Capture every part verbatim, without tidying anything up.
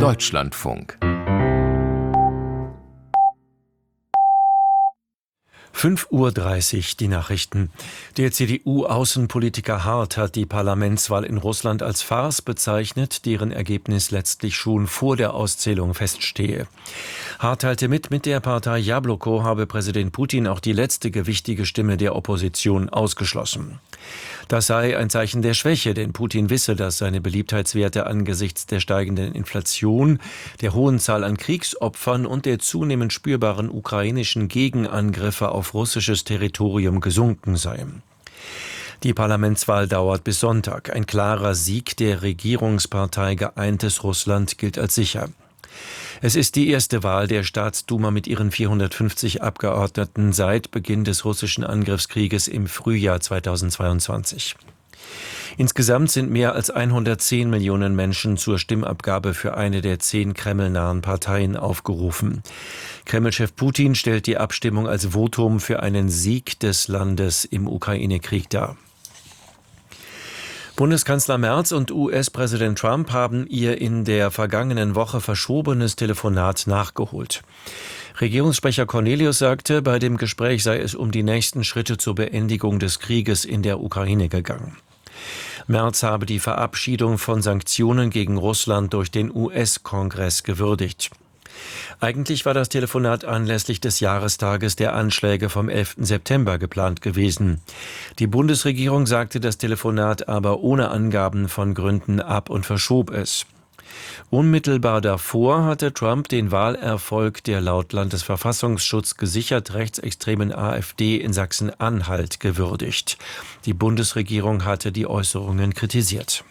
Deutschlandfunk. fünf Uhr dreißig, die Nachrichten. Der C D U-Außenpolitiker Hart hat die Parlamentswahl in Russland als Farce bezeichnet, deren Ergebnis letztlich schon vor der Auszählung feststehe. Hart teilte mit, mit der Partei Jabloko habe Präsident Putin auch die letzte gewichtige Stimme der Opposition ausgeschlossen. Das sei ein Zeichen der Schwäche, denn Putin wisse, dass seine Beliebtheitswerte angesichts der steigenden Inflation, der hohen Zahl an Kriegsopfern und der zunehmend spürbaren ukrainischen Gegenangriffe auf russisches Territorium gesunken seien. Die Parlamentswahl dauert bis Sonntag. Ein klarer Sieg der Regierungspartei Geeintes Russland gilt als sicher. Es ist die erste Wahl der Staatsduma mit ihren vierhundertfünfzig Abgeordneten seit Beginn des russischen Angriffskrieges im Frühjahr zweitausendzweiundzwanzig. Insgesamt sind mehr als hundertzehn Millionen Menschen zur Stimmabgabe für eine der zehn kremlnahen Parteien aufgerufen. Kremlchef Putin stellt die Abstimmung als Votum für einen Sieg des Landes im Ukraine-Krieg dar. Bundeskanzler Merz und U S-Präsident Trump haben ihr in der vergangenen Woche verschobenes Telefonat nachgeholt. Regierungssprecher Cornelius sagte, bei dem Gespräch sei es um die nächsten Schritte zur Beendigung des Krieges in der Ukraine gegangen. Merz habe die Verabschiedung von Sanktionen gegen Russland durch den U S-Kongress gewürdigt. Eigentlich war das Telefonat anlässlich des Jahrestages der Anschläge vom elften September geplant gewesen. Die Bundesregierung sagte das Telefonat aber ohne Angaben von Gründen ab und verschob es. Unmittelbar davor hatte Trump den Wahlerfolg der laut Landesverfassungsschutz gesichert rechtsextremen AfD in Sachsen-Anhalt gewürdigt. Die Bundesregierung hatte die Äußerungen kritisiert.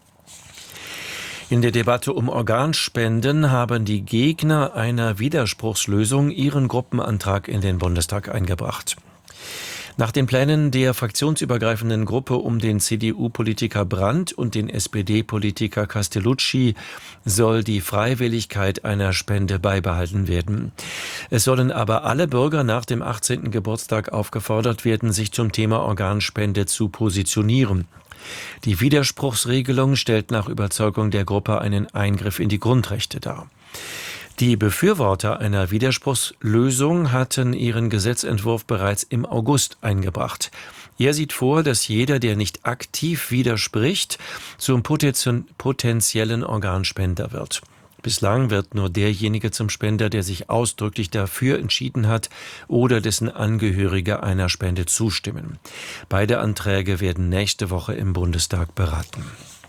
In der Debatte um Organspenden haben die Gegner einer Widerspruchslösung ihren Gruppenantrag in den Bundestag eingebracht. Nach den Plänen der fraktionsübergreifenden Gruppe um den C D U-Politiker Brandt und den S P D-Politiker Castellucci soll die Freiwilligkeit einer Spende beibehalten werden. Es sollen aber alle Bürger nach dem achtzehnten Geburtstag aufgefordert werden, sich zum Thema Organspende zu positionieren. Die Widerspruchsregelung stellt nach Überzeugung der Gruppe einen Eingriff in die Grundrechte dar. Die Befürworter einer Widerspruchslösung hatten ihren Gesetzentwurf bereits im August eingebracht. Er sieht vor, dass jeder, der nicht aktiv widerspricht, zum potenziellen Organspender wird. Bislang wird nur derjenige zum Spender, der sich ausdrücklich dafür entschieden hat oder dessen Angehörige einer Spende zustimmen. Beide Anträge werden nächste Woche im Bundestag beraten.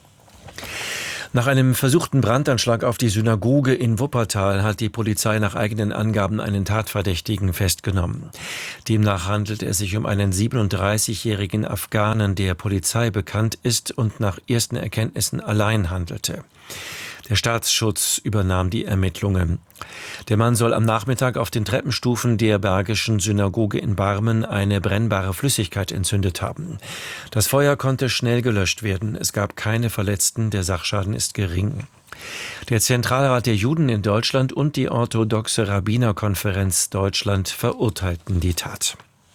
Nach einem versuchten Brandanschlag auf die Synagoge in Wuppertal hat die Polizei nach eigenen Angaben einen Tatverdächtigen festgenommen. Demnach handelt es sich um einen siebenunddreißigjährigen Afghanen, der Polizei bekannt ist und nach ersten Erkenntnissen allein handelte. Der Staatsschutz übernahm die Ermittlungen. Der Mann soll am Nachmittag auf den Treppenstufen der Bergischen Synagoge in Barmen eine brennbare Flüssigkeit entzündet haben. Das Feuer konnte schnell gelöscht werden. Es gab keine Verletzten, der Sachschaden ist gering. Der Zentralrat der Juden in Deutschland und die orthodoxe Rabbinerkonferenz Deutschland verurteilten die Tat.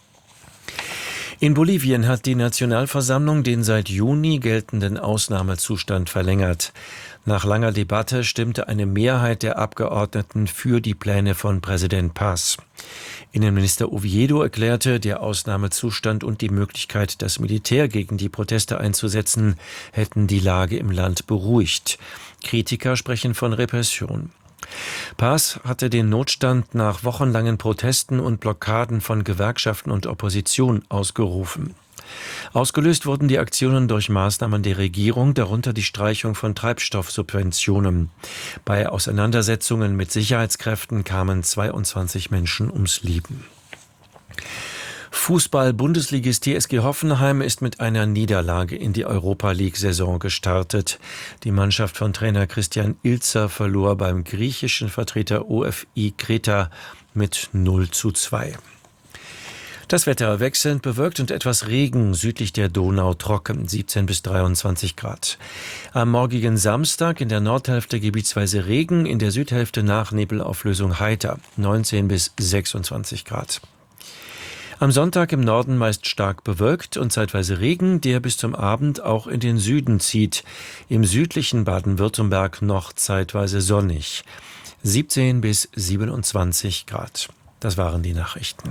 In Bolivien hat die Nationalversammlung den seit Juni geltenden Ausnahmezustand verlängert. Nach langer Debatte stimmte eine Mehrheit der Abgeordneten für die Pläne von Präsident Paz. Innenminister Oviedo erklärte, der Ausnahmezustand und die Möglichkeit, das Militär gegen die Proteste einzusetzen, hätten die Lage im Land beruhigt. Kritiker sprechen von Repression. Paz hatte den Notstand nach wochenlangen Protesten und Blockaden von Gewerkschaften und Opposition ausgerufen. Ausgelöst wurden die Aktionen durch Maßnahmen der Regierung, darunter die Streichung von Treibstoffsubventionen. Bei Auseinandersetzungen mit Sicherheitskräften kamen zweiundzwanzig Menschen ums Leben. Fußball-Bundesligist T S G Hoffenheim ist mit einer Niederlage in die Europa-League-Saison gestartet. Die Mannschaft von Trainer Christian Ilzer verlor beim griechischen Vertreter O F I Kreta mit null zu zwei. Das Wetter wechselnd bewölkt und etwas Regen, südlich der Donau trocken, siebzehn bis dreiundzwanzig Grad. Am morgigen Samstag in der Nordhälfte gebietsweise Regen, in der Südhälfte nach Nebelauflösung heiter, neunzehn bis sechsundzwanzig Grad. Am Sonntag im Norden meist stark bewölkt und zeitweise Regen, der bis zum Abend auch in den Süden zieht. Im südlichen Baden-Württemberg noch zeitweise sonnig. siebzehn bis siebenundzwanzig Grad. Das waren die Nachrichten.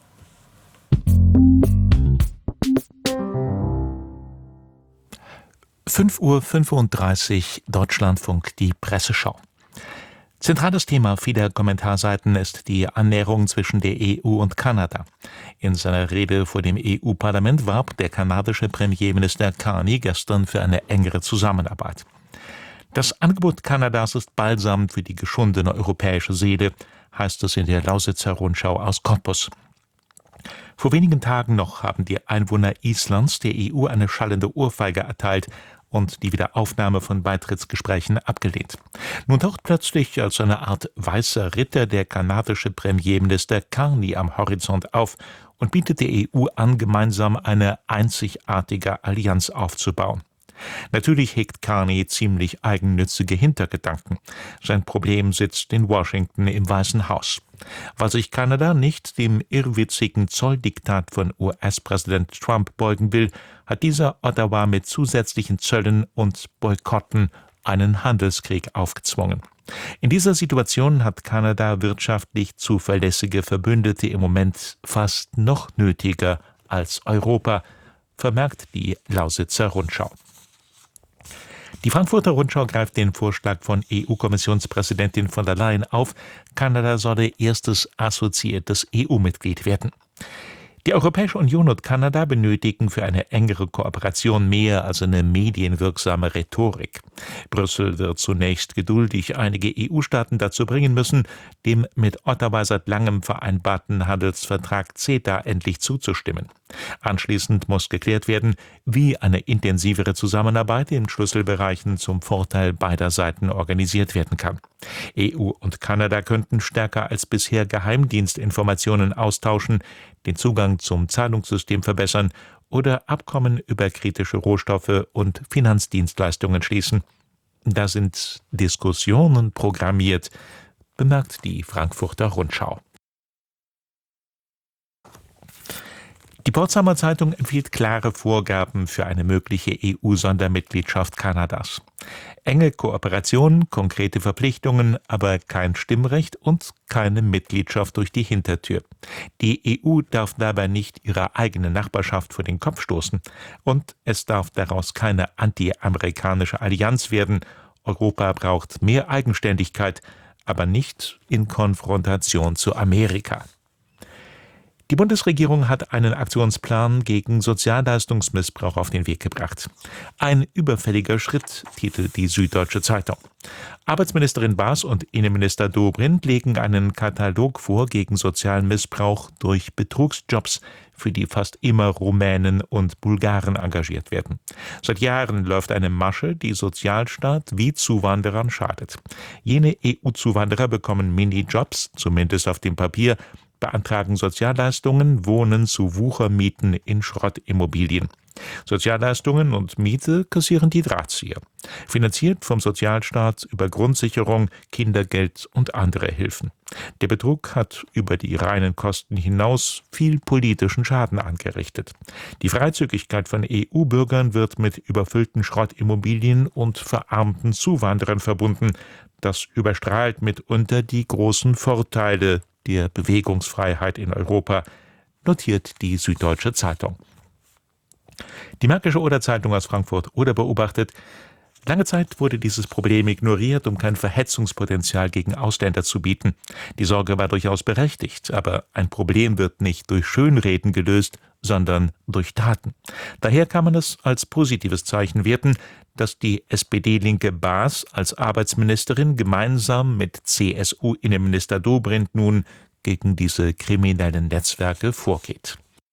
fünf Uhr fünfunddreißig Deutschlandfunk, die Presseschau. Zentrales Thema vieler Kommentarseiten ist die Annäherung zwischen der E U und Kanada. In seiner Rede vor dem E U-Parlament warb der kanadische Premierminister Carney gestern für eine engere Zusammenarbeit. Das Angebot Kanadas ist Balsam für die geschundene europäische Seele, heißt es in der Lausitzer Rundschau aus Cottbus. Vor wenigen Tagen noch haben die Einwohner Islands der E U eine schallende Ohrfeige erteilt und die Wiederaufnahme von Beitrittsgesprächen abgelehnt. Nun taucht plötzlich als eine Art weißer Ritter der kanadische Premierminister Carney am Horizont auf und bietet der E U an, gemeinsam eine einzigartige Allianz aufzubauen. Natürlich hegt Carney ziemlich eigennützige Hintergedanken. Sein Problem sitzt in Washington im Weißen Haus. Weil sich Kanada nicht dem irrwitzigen Zolldiktat von U S-Präsident Trump beugen will, hat dieser Ottawa mit zusätzlichen Zöllen und Boykotten einen Handelskrieg aufgezwungen. In dieser Situation hat Kanada wirtschaftlich zuverlässige Verbündete im Moment fast noch nötiger als Europa, vermerkt die Lausitzer Rundschau. Die Frankfurter Rundschau greift den Vorschlag von E U-Kommissionspräsidentin von der Leyen auf, Kanada solle erstes assoziiertes E U-Mitglied werden. Die Europäische Union und Kanada benötigen für eine engere Kooperation mehr als eine medienwirksame Rhetorik. Brüssel wird zunächst geduldig einige E U-Staaten dazu bringen müssen, dem mit Ottawa seit langem vereinbarten Handelsvertrag CETA endlich zuzustimmen. Anschließend muss geklärt werden, wie eine intensivere Zusammenarbeit in Schlüsselbereichen zum Vorteil beider Seiten organisiert werden kann. E U und Kanada könnten stärker als bisher Geheimdienstinformationen austauschen, den Zugang zum Zahlungssystem verbessern oder Abkommen über kritische Rohstoffe und Finanzdienstleistungen schließen. Da sind Diskussionen programmiert, bemerkt die Frankfurter Rundschau. Die Potsdamer Zeitung empfiehlt klare Vorgaben für eine mögliche E U-Sondermitgliedschaft Kanadas. Enge Kooperation, konkrete Verpflichtungen, aber kein Stimmrecht und keine Mitgliedschaft durch die Hintertür. Die E U darf dabei nicht ihre eigene Nachbarschaft vor den Kopf stoßen. Und es darf daraus keine anti-amerikanische Allianz werden. Europa braucht mehr Eigenständigkeit, aber nicht in Konfrontation zu Amerika. Die Bundesregierung hat einen Aktionsplan gegen Sozialleistungsmissbrauch auf den Weg gebracht. Ein überfälliger Schritt, titelt die Süddeutsche Zeitung. Arbeitsministerin Baas und Innenminister Dobrindt legen einen Katalog vor gegen sozialen Missbrauch durch Betrugsjobs, für die fast immer Rumänen und Bulgaren engagiert werden. Seit Jahren läuft eine Masche, die Sozialstaat wie Zuwanderern schadet. Jene E U-Zuwanderer bekommen Minijobs, zumindest auf dem Papier, beantragen Sozialleistungen, wohnen zu Wuchermieten in Schrottimmobilien. Sozialleistungen und Miete kassieren die Drahtzieher. Finanziert vom Sozialstaat über Grundsicherung, Kindergeld und andere Hilfen. Der Betrug hat über die reinen Kosten hinaus viel politischen Schaden angerichtet. Die Freizügigkeit von E U-Bürgern wird mit überfüllten Schrottimmobilien und verarmten Zuwanderern verbunden. Das überstrahlt mitunter die großen Vorteile der Bewegungsfreiheit in Europa, notiert die Süddeutsche Zeitung. Die Märkische Oder-Zeitung aus Frankfurt Oder beobachtet, lange Zeit wurde dieses Problem ignoriert, um kein Verhetzungspotenzial gegen Ausländer zu bieten. Die Sorge war durchaus berechtigt, aber ein Problem wird nicht durch Schönreden gelöst, sondern durch Taten. Daher kann man es als positives Zeichen werten, dass die S P D-Linke Baas als Arbeitsministerin gemeinsam mit C S U-Innenminister Dobrindt nun gegen diese kriminellen Netzwerke vorgeht.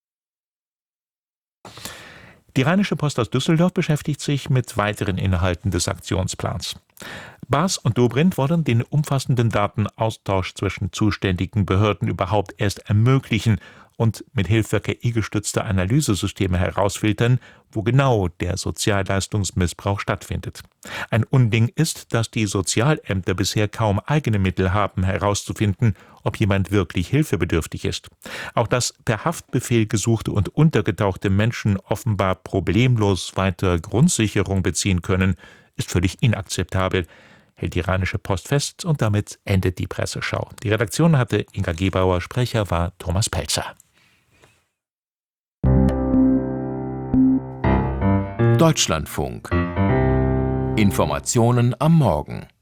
Die Rheinische Post aus Düsseldorf beschäftigt sich mit weiteren Inhalten des Aktionsplans. Baas und Dobrindt wollen den umfassenden Datenaustausch zwischen zuständigen Behörden überhaupt erst ermöglichen und mit Hilfe K I-gestützter Analysesysteme herausfiltern, wo genau der Sozialleistungsmissbrauch stattfindet. Ein Unding ist, dass die Sozialämter bisher kaum eigene Mittel haben, herauszufinden, ob jemand wirklich hilfebedürftig ist. Auch dass per Haftbefehl gesuchte und untergetauchte Menschen offenbar problemlos weiter Grundsicherung beziehen können, ist völlig inakzeptabel, hält die Rheinische Post fest, und damit endet die Presseschau. Die Redaktion hatte Inga Gebauer, Sprecher war Thomas Pelzer. Deutschlandfunk. Informationen am Morgen.